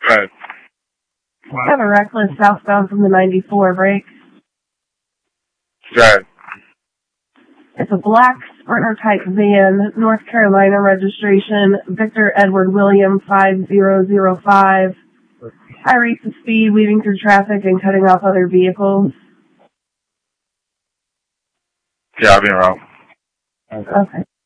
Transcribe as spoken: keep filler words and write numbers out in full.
Right. I have a reckless southbound from the ninety-four break. Right. It's a black Sprinter-type van, North Carolina registration, Victor Edward William five zero zero five. High rates of speed, weaving through traffic and cutting off other vehicles. Yeah, I've been wrong. Okay.